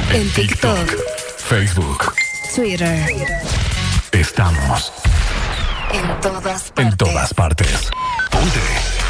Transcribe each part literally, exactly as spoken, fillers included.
En TikTok, Facebook, Twitter. Estamos En todas partes. en todas partes. Ponte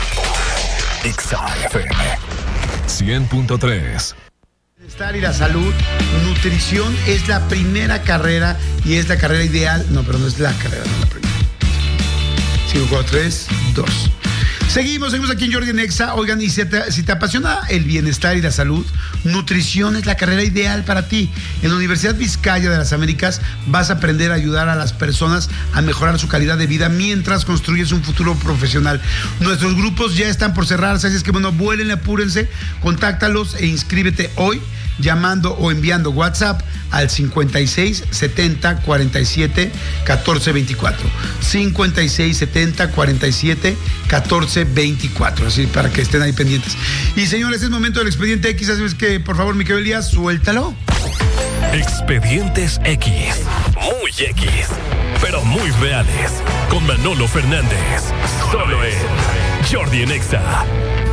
Exa F M cien punto tres. Bienestar y la salud, nutrición es la primera carrera y es la carrera ideal. No, pero no es la carrera, no es la primera. cinco, cuatro, tres, dos. Seguimos, seguimos aquí en Jordi en Exa. Oigan, y si te, si te apasiona el bienestar y la salud, nutrición es la carrera ideal para ti. En la Universidad Vizcaya de las Américas vas a aprender a ayudar a las personas a mejorar su calidad de vida mientras construyes un futuro profesional. Nuestros grupos ya están por cerrarse, así es que bueno, vuelen, apúrense, contáctalos e inscríbete hoy llamando o enviando WhatsApp al cincuenta y seis setenta cuarenta y siete catorce veinticuatro. cincuenta y seis setenta cuarenta y siete catorce veinticuatro, así para que estén ahí pendientes. Y señores, es momento del expediente X, así es que por favor, mi querido Elías, suéltalo. Expedientes X. Muy X, pero muy reales. Con Manolo Fernández. Solo en Jordi en Exa.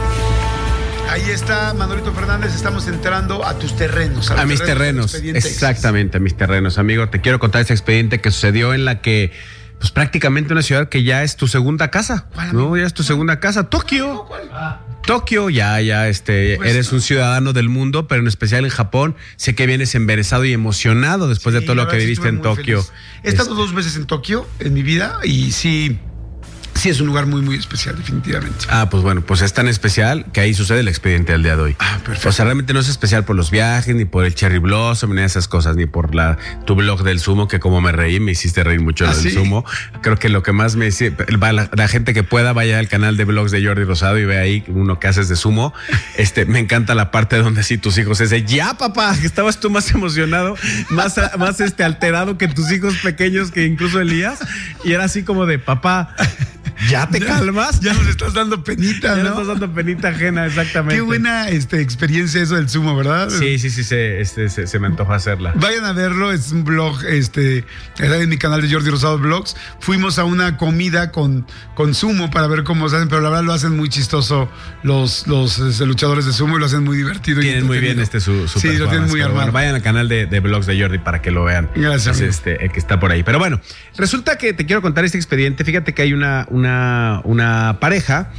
Ahí está Manolito Fernández, estamos entrando a tus terrenos. A, a mis terrenos, exactamente, a mis terrenos, amigo. Te quiero contar este expediente que sucedió en la que, pues prácticamente una ciudad que ya es tu segunda casa. ¿Cuál, no, amigo? ya es tu segunda casa. Tokio. ¿Cuál? Tokio, ya, ya, este, Pues, eres un ciudadano del mundo, pero en especial en Japón. Sé que vienes embelesado y emocionado después Sí, de todo la lo que verdad, sí viviste estuve en muy Tokio. feliz. He estado dos veces en Tokio en mi vida y sí, sí es un lugar muy, muy especial, definitivamente. Ah, pues bueno, pues es tan especial que ahí sucede el expediente del día de hoy. Ah, perfecto. O sea, realmente no es especial por los viajes, ni por el Cherry Blossom, ni esas cosas, ni por la tu blog del sumo, que como me reí, me hiciste reír mucho ¿Ah, lo del sí? sumo. Creo que lo que más me hice, la, la gente que pueda vaya al canal de blogs de Jordi Rosado y ve ahí uno que haces de sumo. Este, me encanta la parte donde sí tus hijos es de, ya papá, que estabas tú más emocionado, más, más este alterado que tus hijos pequeños, que incluso Elías, y era así como de, papá, ¿ya te calmas? Ya nos estás dando penita, Ya ¿no? nos estás dando penita ajena, exactamente. Qué buena este, experiencia eso del sumo, ¿verdad? Sí, sí, sí, se, este, se, se me antoja hacerla. Vayan a verlo, es un blog, este, era en mi canal de Jordi Rosado Blogs. Fuimos a una comida con, con sumo para ver cómo se hacen, pero la verdad lo hacen muy chistoso los, los este, luchadores de sumo y lo hacen muy divertido. Tienen muy bien este su, su Sí, lo tienen muy pero armado. bueno, vayan al canal de, de blogs de Jordi para que lo vean. Gracias, Es este, el que está por ahí. Pero bueno, resulta que te quiero contar este expediente. Fíjate que hay una, una, una pareja,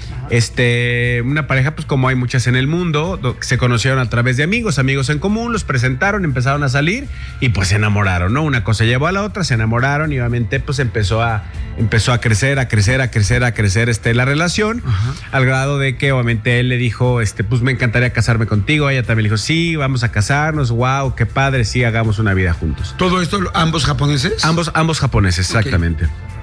este, una pareja, pues como hay muchas en el mundo, do- se conocieron a través de amigos, amigos en común, los presentaron, empezaron a salir y pues se enamoraron, ¿no? Una cosa llevó a la otra, se enamoraron y obviamente pues empezó a, empezó a crecer, a crecer, a crecer, a crecer este, la relación, Ajá. al grado de que obviamente él le dijo, este, pues me encantaría casarme contigo. Ella también le dijo, sí, vamos a casarnos, wow, qué padre, sí, hagamos una vida juntos. ¿Todo esto, ambos japoneses? Ambos, ambos japoneses, exactamente.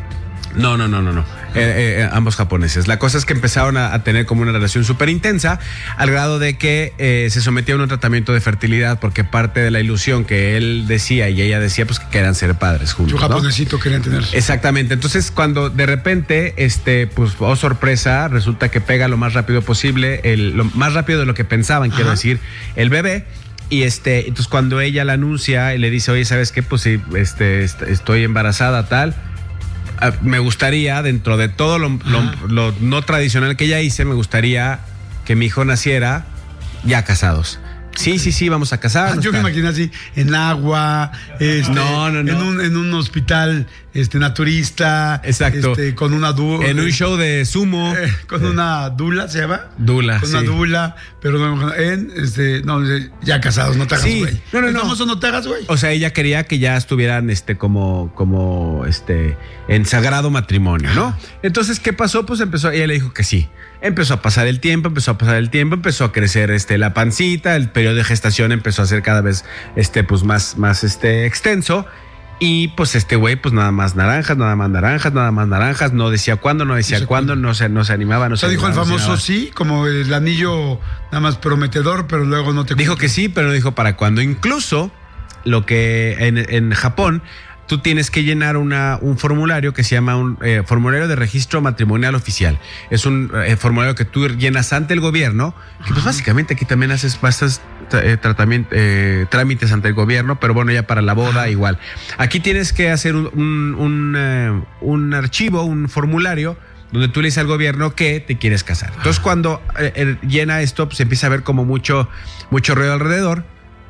No, no, no, no, no. Eh, eh, ambos japoneses. La cosa es que empezaron a, a tener como una relación súper intensa, al grado de que eh, se sometieron a un tratamiento de fertilidad, porque parte de la ilusión que él decía y ella decía, pues que querían ser padres juntos, Su ¿no? japonesito querían tener. Exactamente. Entonces, cuando de repente, este, pues, oh sorpresa, resulta que pega lo más rápido posible, el, lo más rápido de lo que pensaban, quiero Ajá. decir, el bebé. Y este, entonces cuando ella la anuncia y le dice, oye, ¿sabes qué? Pues sí, este, est- estoy embarazada, tal. Ah, me gustaría, dentro de todo lo, lo, lo no tradicional que ella hice, me gustaría que mi hijo naciera ya casados. Sí, sí, sí, vamos a Ah, casarnos. yo me tal. imaginé así, en agua, este, No, no, no. En, un, en un hospital este, naturista. Exacto. Este, con una dula. En un show de sumo. Eh, con una dula, ¿se llama? Dula, Con sí. una dula, pero no, en, este, no, ya casados, no te hagas, Sí. güey. No, no, ¿El no. famoso no te hagas, güey? O sea, ella quería que ya estuvieran este como como este en sagrado matrimonio, ¿no? Entonces, ¿qué pasó? Pues empezó, ella le dijo que sí. Empezó a pasar el tiempo, empezó a pasar el tiempo, empezó a crecer este la pancita, el periodo de gestación empezó a ser cada vez este pues más más este extenso. Y pues este güey, pues nada más naranjas, nada más naranjas, nada más naranjas, no decía cuándo, no decía No sé cuándo, cuándo. no se, no se animaba, no O sea, se dijo el animaba, no se famoso animaba. sí, como el anillo nada más prometedor, pero luego no te Dijo cumple. que sí, pero no dijo para cuándo. Incluso lo que en, en Japón tú tienes que llenar una, un formulario que se llama un eh, formulario de registro matrimonial oficial. Es un eh, formulario que tú llenas ante el gobierno, que pues básicamente aquí también haces bastantes eh, tratamiento, eh, trámites ante el gobierno, pero bueno, ya para la boda igual. Aquí tienes que hacer un, un, un, eh, un archivo, un formulario donde tú le dices al gobierno que te quieres casar. Entonces cuando eh, eh, llena esto, pues empieza a ver como mucho, mucho ruido alrededor.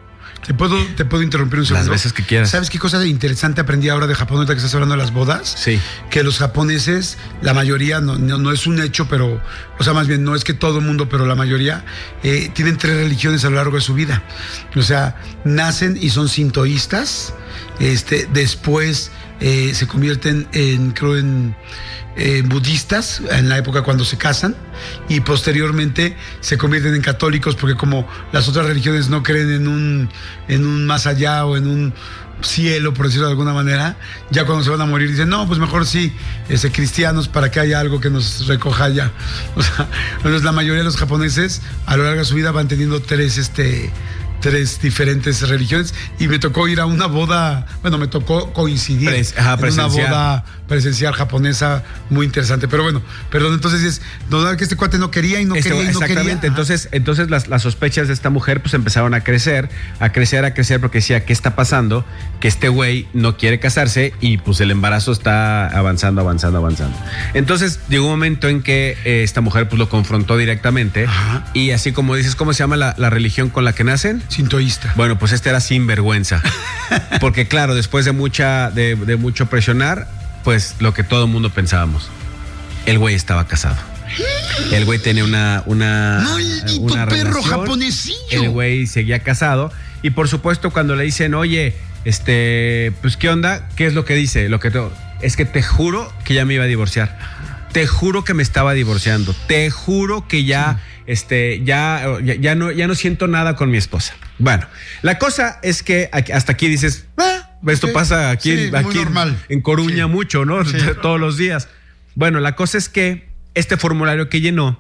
¿Te puedo, ¿Te puedo interrumpir un segundo? Las veces que quieras. ¿Sabes qué cosa interesante aprendí ahora de Japón, ahorita que estás hablando de las bodas? Sí. Que los japoneses, la mayoría, no, no, no es un hecho, pero, o sea, más bien, no es que todo el mundo, pero la mayoría, eh, tienen tres religiones a lo largo de su vida. O sea, nacen y son sintoístas, este, después eh, se convierten en, creo, en... Eh, budistas en la época cuando se casan y posteriormente se convierten en católicos porque como las otras religiones no creen en un, en un más allá o en un cielo, por decirlo de alguna manera, ya cuando se van a morir dicen, no, pues mejor sí, ese, cristianos, para que haya algo que nos recoja allá. O sea, entonces la mayoría de los japoneses a lo largo de su vida van teniendo tres, este... tres diferentes religiones y me tocó ir a una boda, bueno, me tocó coincidir Pres, ajá, en una boda presencial japonesa muy interesante, pero bueno, perdón, entonces es, no, que este cuate no quería y no Este, quería y no quería. exactamente, entonces, entonces las, las sospechas de esta mujer pues empezaron a crecer, a crecer, a crecer, porque decía, ¿qué está pasando? Que este güey no quiere casarse y pues el embarazo está avanzando, avanzando, avanzando. Entonces llegó un momento en que eh, esta mujer pues lo confrontó directamente. Ajá. Y así como dices, ¿cómo se llama la, la religión con la que nacen? Sintoísta. Bueno, pues este era sinvergüenza. Porque claro, después de mucha, de, de mucho presionar, pues lo que todo el mundo pensábamos, el güey estaba casado. El güey tenía una una, ¡Maldito una perro relación. japonesillo! El güey seguía casado y por supuesto cuando le dicen, oye, este, pues qué onda, ¿qué es lo que dice? Lo que te, es que te juro que ya me iba a divorciar. Te juro que me estaba divorciando. Te juro que ya, sí. este, ya, ya, ya no, ya no siento nada con mi esposa. Bueno, la cosa es que hasta aquí dices, ah, esto okay. pasa aquí, sí, aquí normal. en Coruña sí. mucho, ¿no? Sí. Todos los días. Bueno, la cosa es que este formulario que llenó,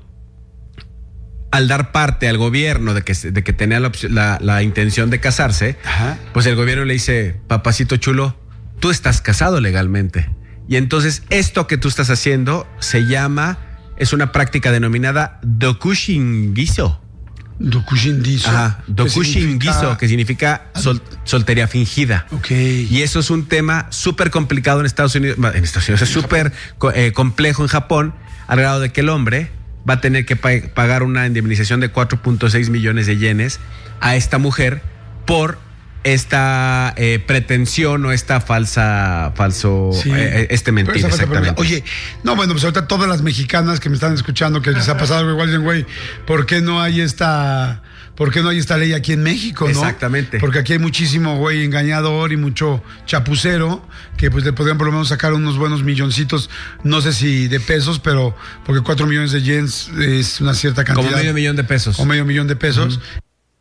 al dar parte al gobierno de que, de que tenía la, la, la intención de casarse, ajá, pues el gobierno le dice, papacito chulo, tú estás casado legalmente. Y entonces esto que tú estás haciendo se llama, es una práctica denominada Dokushingiso. Dokushingiso. Ajá, Dokushingiso, que significa sol, soltería fingida. Ok. Y eso es un tema súper complicado en Estados Unidos, en Estados Unidos es súper eh, complejo en Japón, al grado de que el hombre va a tener que pa- pagar una indemnización de cuatro punto seis millones de yenes a esta mujer por esta eh, pretensión o esta falsa, falso, sí. eh, este mentir, exactamente. Oye, no, bueno, pues ahorita todas las mexicanas que me están escuchando, que les ha pasado algo igual, dicen, güey, ¿por qué no hay esta, por qué no hay esta ley aquí en México, no? Exactamente. Porque aquí hay muchísimo güey engañador y mucho chapucero, que pues le podrían por lo menos sacar unos buenos milloncitos, no sé si de pesos, pero porque cuatro millones de yens es una cierta cantidad. Como medio millón de pesos. O medio millón de pesos. Uh-huh.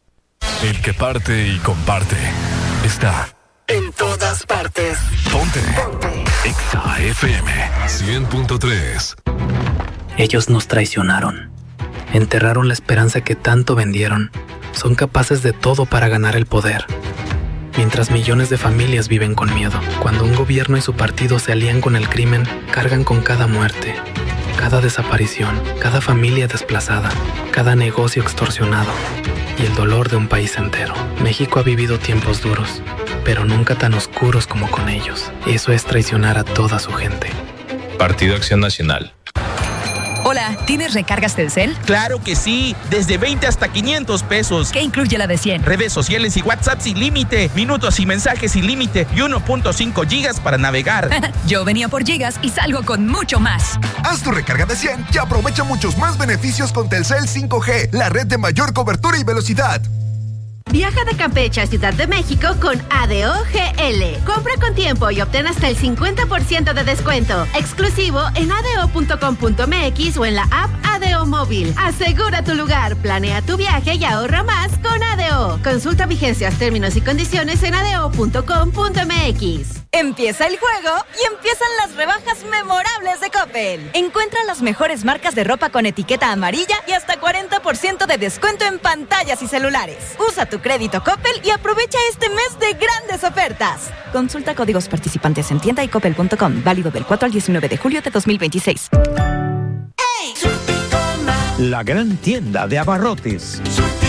El que parte y comparte está en todas partes. Ponte, Ponte. Exa F M cien punto tres. Ellos nos traicionaron. Enterraron la esperanza que tanto vendieron. Son capaces de todo para ganar el poder. Mientras millones de familias viven con miedo. Cuando un gobierno y su partido se alían con el crimen, cargan con cada muerte, cada desaparición, cada familia desplazada, cada negocio extorsionado y el dolor de un país entero. México ha vivido tiempos duros, pero nunca tan oscuros como con ellos. Eso es traicionar a toda su gente. Partido Acción Nacional. Hola, ¿tienes recargas Telcel? ¡Claro que sí! Desde veinte hasta quinientos pesos. ¿Qué incluye la de cien? Redes sociales y WhatsApp sin límite, minutos y mensajes sin límite y uno punto cinco gigas para navegar. Yo venía por gigas y salgo con mucho más. Haz tu recarga de cien y aprovecha muchos más beneficios con Telcel cinco G, la red de mayor cobertura y velocidad. Viaja de Campeche a Ciudad de México con A D O G L. Compra con tiempo y obtén hasta el cincuenta por ciento de descuento. Exclusivo en a d o punto com punto m x o en la app A D O Móvil. Asegura tu lugar, planea tu viaje y ahorra más con A D O. Consulta vigencias, términos y condiciones en a d o punto com punto m x. Empieza el juego y empiezan las rebajas memorables de Coppel. Encuentra las mejores marcas de ropa con etiqueta amarilla y hasta cuarenta por ciento de descuento en pantallas y celulares. Usa tu crédito Coppel y aprovecha este mes de grandes ofertas. Consulta códigos participantes en tienda y coppel punto com. Válido del cuatro al diecinueve de julio de dos mil veintiséis. La gran tienda de abarrotes.